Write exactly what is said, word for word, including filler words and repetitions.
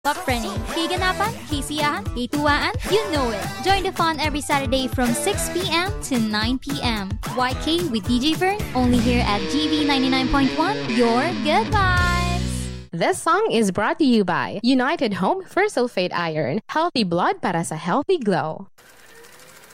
Papraning, kiganapan, kisiyahan, kituwaan, you know it. Join the fun every Saturday from six p.m. to nine p.m. Y K with D J Vern, only here at G V ninety-nine point one, your good vibes. This song is brought to you by United Home for Sulfate Iron. Healthy blood para sa healthy glow.